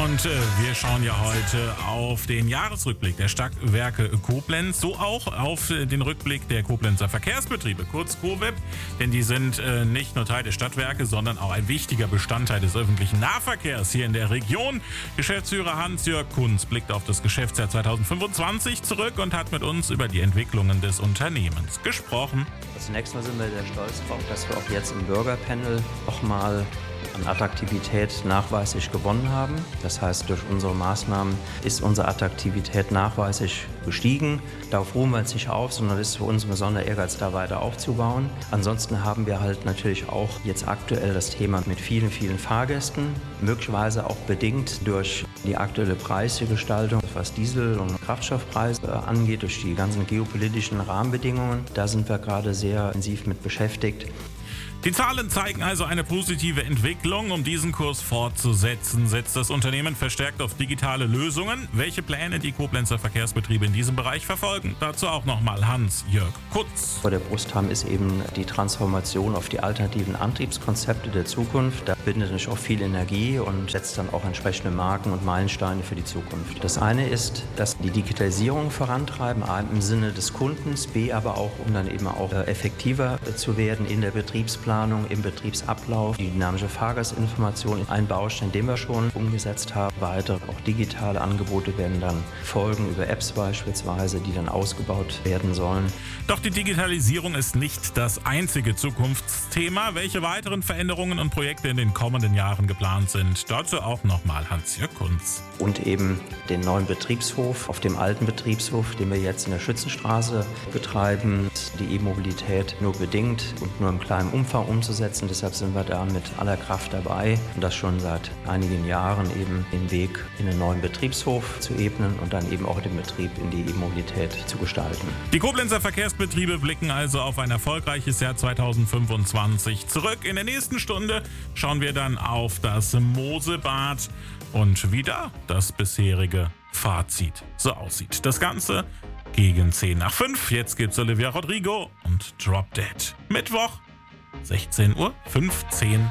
Und wir schauen ja heute auf den Jahresrückblick der Stadtwerke Koblenz, so auch auf den Rückblick der Koblenzer Verkehrsbetriebe, kurz KOWEB, denn die sind nicht nur Teil der Stadtwerke, sondern auch ein wichtiger Bestandteil des öffentlichen Nahverkehrs hier in der Region. Geschäftsführer Hans-Jörg Kunz blickt auf das Geschäftsjahr 2025 zurück und hat mit uns über die Entwicklungen des Unternehmens gesprochen. Zunächst mal sind wir sehr stolz darauf, dass wir auch jetzt im Bürgerpanel nochmal an Attraktivität nachweislich gewonnen haben. Das heißt, durch unsere Maßnahmen ist unsere Attraktivität nachweislich gestiegen. Darauf ruhen wir uns nicht auf, sondern es ist für uns ein besonderer Ehrgeiz, da weiter aufzubauen. Ansonsten haben wir halt natürlich auch jetzt aktuell das Thema mit vielen, vielen Fahrgästen, möglicherweise auch bedingt durch die aktuelle Preisgestaltung, was Diesel- und Kraftstoffpreise angeht, durch die ganzen geopolitischen Rahmenbedingungen. Da sind wir gerade sehr intensiv mit beschäftigt. Die Zahlen zeigen also eine positive Entwicklung. Um diesen Kurs fortzusetzen, setzt das Unternehmen verstärkt auf digitale Lösungen. Welche Pläne die Koblenzer Verkehrsbetriebe in diesem Bereich verfolgen, dazu auch nochmal Hans-Jörg Kunz. Vor der Brust haben ist eben die Transformation auf die alternativen Antriebskonzepte der Zukunft. Da bindet natürlich auch viel Energie und setzt dann auch entsprechende Marken und Meilensteine für die Zukunft. Das eine ist, dass die Digitalisierung vorantreiben, A im Sinne des Kundens, B aber auch, um dann eben auch effektiver zu werden in der Betriebsplanung, im Betriebsablauf, die dynamische Fahrgastinformation, ein Baustein, den wir schon umgesetzt haben. Weitere, auch digitale Angebote werden dann folgen, über Apps beispielsweise, die dann ausgebaut werden sollen. Doch die Digitalisierung ist nicht das einzige Zukunftsthema. Welche weiteren Veränderungen und Projekte in den kommenden Jahren geplant sind, dazu auch nochmal Hans-Jörg Kunz. Und eben den neuen Betriebshof auf dem alten Betriebshof, den wir jetzt in der Schützenstraße betreiben, die E-Mobilität nur bedingt und nur im kleinen Umfang umzusetzen. Deshalb sind wir da mit aller Kraft dabei und das schon seit einigen Jahren eben den Weg in den neuen Betriebshof zu ebnen und dann eben auch den Betrieb in die E-Mobilität zu gestalten. Die Koblenzer Verkehrsbetriebe blicken also auf ein erfolgreiches Jahr 2025 zurück. In der nächsten Stunde schauen wir dann auf das Mosebad und wie da das bisherige Fazit so aussieht. Das Ganze gegen 5:10. Jetzt gibt's Olivia Rodrigo und Drop Dead. Mittwoch, 16:15 Uhr.